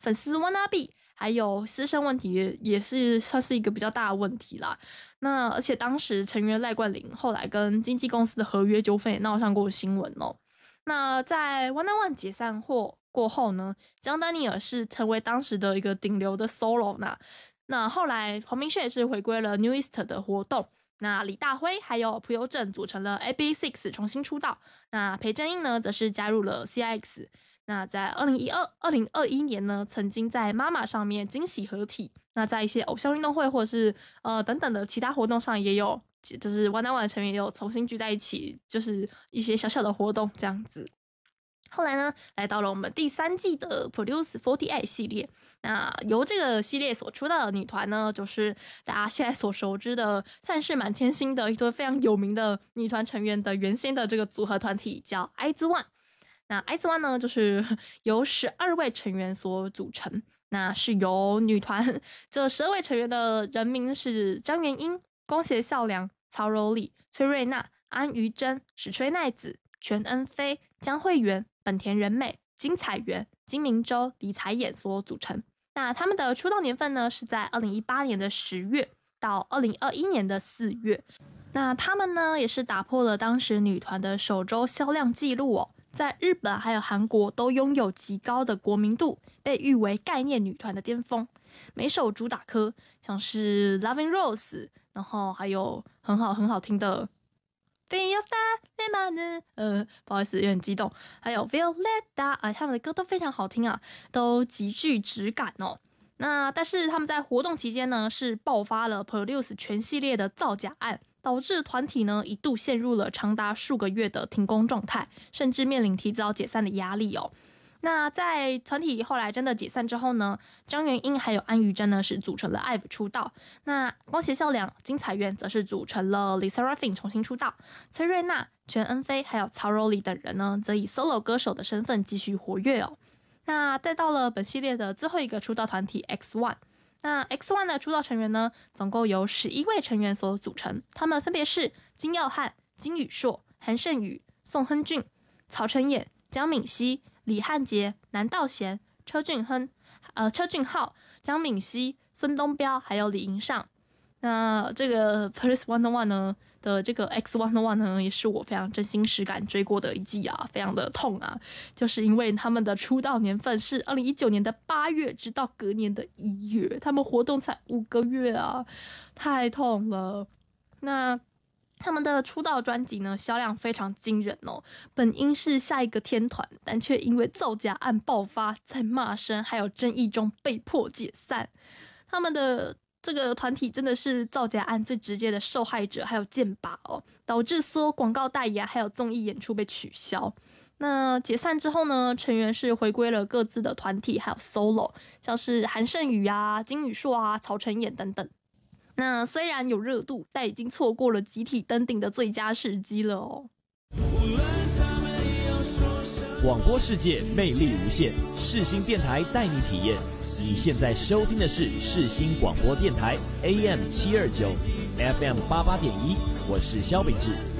粉丝 wannabe 还有私生问题也是算是一个比较大的问题啦。那而且当时成员赖冠霖后来跟经纪公司的合约纠纷也闹上过新闻哦。那在 One on One 解散过后呢，江丹尼尔是成为当时的一个顶流的 solo 那后来黄明轩也是回归了 New East 的活动。那李大辉还有朴有镇组成了 AB6 重新出道，那裴正英呢则是加入了 CIX。那在2021年呢，曾经在妈妈上面惊喜合体。那在一些偶像运动会或者是等等的其他活动上也有，就是 One on One 的成员也有重新聚在一起，就是一些小小的活动这样子。后来呢，来到了我们第3季的 Produce 48系列。那由这个系列所出道的女团呢，就是大家现在所熟知的算是满天星的一对非常有名的女团成员的原先的这个组合团体叫 IZ*ONE。那 IZ*ONE 呢，就是由12位成员所组成。那是由女团这12位成员的人名是张元英、宫胁孝良、曹柔里、崔瑞娜、安于真、史吹奈子、全恩菲、江惠媛、本田仁美、金彩媛、金明洲、李彩演所组成。那他们的出道年份呢，是在2018年的10月到2021年的4月。那他们呢，也是打破了当时女团的首周销量纪录哦。在日本还有韩国都拥有极高的国民度，被誉为概念女团的巅峰。每首主打歌像是 Loving Rose， 然后还有很好听的 Fiesta Lemon， 不好意思有点激动，还有 Violetta， 他们的歌都非常好听啊，都极具质感哦。那但是他们在活动期间呢，是爆发了 Produce 全系列的造假案，导致团体呢一度陷入了长达数个月的停工状态，甚至面临提早解散的压力哦。那在团体后来真的解散之后呢，张元英还有安于真呢是组成了 IVE 出道，那宫胁孝良、金彩媛则是组成了 LE SSERAFIM 重新出道，崔瑞娜、全恩菲还有曹柔里等人呢则以 solo 歌手的身份继续活跃哦。那再到了本系列的最后一个出道团体 X1。那 X1 的出道成员呢，总共由11位成员所组成，他们分别是金耀汉、金宇硕、韩胜宇、宋亨俊、曹承衍、江敏熙、李汉杰、南道贤、车俊浩、江敏熙、孙东彪还有李银尚。那这个 Produce 101呢的这个 X101 呢，也是我非常真心实感追过的一季啊，非常的痛啊，就是因为他们的出道年份是2019年的8月，直到隔年的1月，他们活动才5个月啊，太痛了。那他们的出道专辑呢，销量非常惊人哦，本应是下一个天团，但却因为造假案爆发，在骂声还有争议中被迫解散。他们的这个团体真的是造假案最直接的受害者，还有箭靶哦，导致所有广告代言还有综艺演出被取消。那解散之后呢，成员是回归了各自的团体还有 solo， 像是韩胜宇啊、金宇硕啊、曹承衍等等。那虽然有热度，但已经错过了集体登顶的最佳时机了哦。 广播世界魅力无限，世新电台带你体验。你现在收听的是世新广播电台 AM729 FM88.1，我是萧秉治。